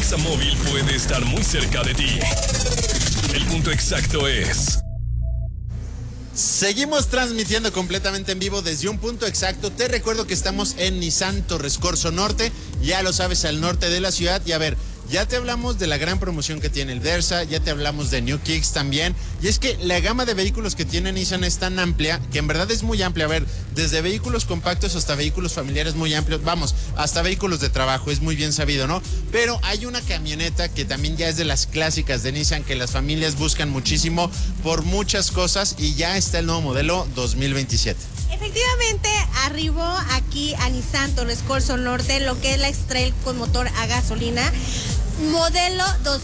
Examóvil puede estar muy cerca de ti. El punto exacto es... Seguimos transmitiendo completamente en vivo desde un punto exacto. Te recuerdo que estamos en Nissan Torres Corzo Norte, ya lo sabes, al norte de la ciudad. Y a ver, ya te hablamos de la gran promoción que tiene el Versa, ya te hablamos de New Kicks también. Y es que la gama de vehículos que tiene Nissan es tan amplia, que en verdad es muy amplia. A ver, desde vehículos compactos hasta vehículos familiares muy amplios, vamos, hasta vehículos de trabajo, es muy bien sabido, ¿no? Pero hay una camioneta que también ya es de las clásicas de Nissan, que las familias buscan muchísimo por muchas cosas, y ya está el nuevo modelo 2027. Efectivamente, arribó aquí a Nissan Torres Corzo Norte lo que es la X-Trail con motor a gasolina, modelo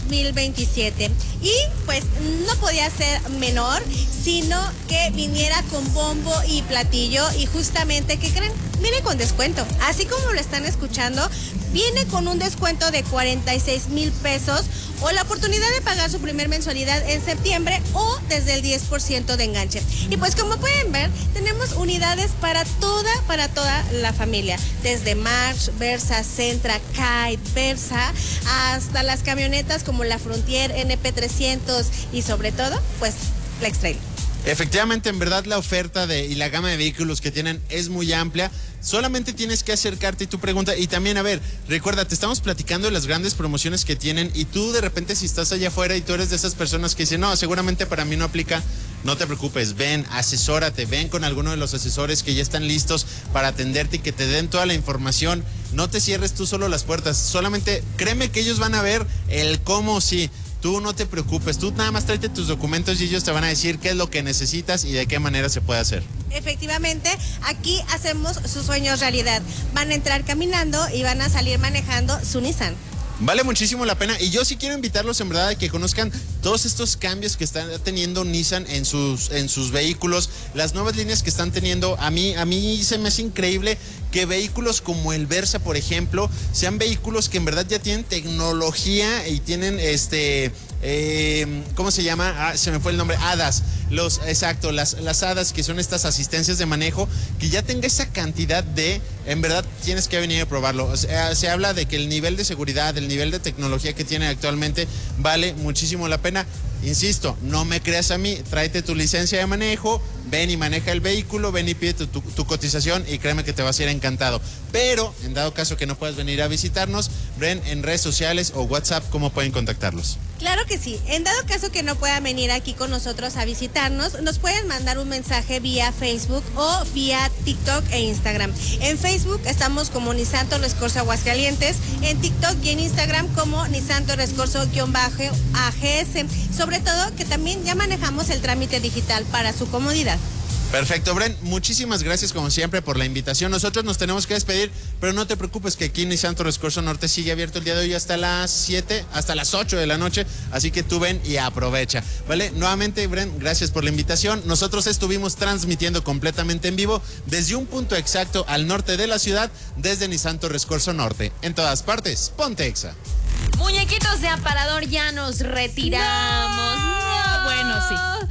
2027. Y pues no podía ser menor, sino que viniera con bombo y platillo. Y justamente, ¿qué creen? Viene con descuento. Así como lo están escuchando, viene con un descuento de 46,000 pesos o la oportunidad de pagar su primer mensualidad en septiembre o desde el 10% de enganche. Y pues como pueden ver, tenemos unidades para toda la familia. Desde March, Versa, Sentra, Kite, Versa, hasta las camionetas como la Frontier, NP300 y sobre todo, pues, la X-Trail. Efectivamente, en verdad la oferta y la gama de vehículos que tienen es muy amplia. Solamente tienes que acercarte y tu pregunta. Y también, a ver, recuerda, te estamos platicando de las grandes promociones que tienen, y tú de repente, si estás allá afuera y tú eres de esas personas que dicen, no, seguramente para mí no aplica, no te preocupes, ven, asesórate, ven con alguno de los asesores que ya están listos para atenderte y que te den toda la información. No te cierres tú solo las puertas, solamente créeme que ellos van a ver el cómo sí. Tú no te preocupes, tú nada más tráete tus documentos y ellos te van a decir qué es lo que necesitas y de qué manera se puede hacer. Efectivamente, aquí hacemos sus sueños realidad. Van a entrar caminando y van a salir manejando su Nissan. Vale muchísimo la pena, y yo sí quiero invitarlos en verdad a que conozcan todos estos cambios que está teniendo Nissan en sus vehículos, las nuevas líneas que están teniendo. A mí se me hace increíble que vehículos como el Versa, por ejemplo, sean vehículos que en verdad ya tienen tecnología y tienen ¿cómo se llama? Se me fue el nombre, ADAS. Exacto, las ADAS, que son estas asistencias de manejo, que ya tenga esa cantidad en verdad tienes que venir a probarlo. O sea, se habla de que el nivel de seguridad, el nivel de tecnología que tiene actualmente vale muchísimo la pena. Insisto, no me creas a mí, tráete tu licencia de manejo, ven y maneja el vehículo, ven y pide tu cotización, y créeme que te vas a ir encantado. Pero, en dado caso que no puedas venir a visitarnos, ven en redes sociales o WhatsApp cómo pueden contactarlos. Claro que sí. En dado caso que no puedan venir aquí con nosotros a visitarnos, nos pueden mandar un mensaje vía Facebook o vía TikTok e Instagram. En Facebook estamos como Nissan Torres Corzo Aguascalientes, en TikTok y en Instagram como Nissan Torres Corzo-AGS. Sobre todo que también ya manejamos el trámite digital para su comodidad. Perfecto, Bren, muchísimas gracias como siempre por la invitación. Nosotros nos tenemos que despedir, pero no te preocupes que aquí Nissan Torres Corzo Norte sigue abierto el día de hoy hasta las 7, hasta las 8 de la noche, así que tú ven y aprovecha, ¿vale? Nuevamente, Bren, gracias por la invitación. Nosotros estuvimos transmitiendo completamente en vivo desde un punto exacto al norte de la ciudad, desde Nissan Torres Corzo Norte. En todas partes, ponte Exa. Muñequitos de aparador, ya nos retiramos. No, bueno, sí.